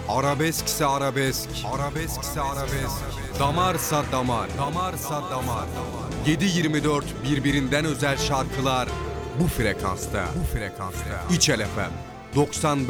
Arabeskse arabesk, arabeskse arabesk. Damarsa damar, damarsa damar. 7/24 birbirinden özel şarkılar bu frekansta, bu frekansta. İçel FM 95.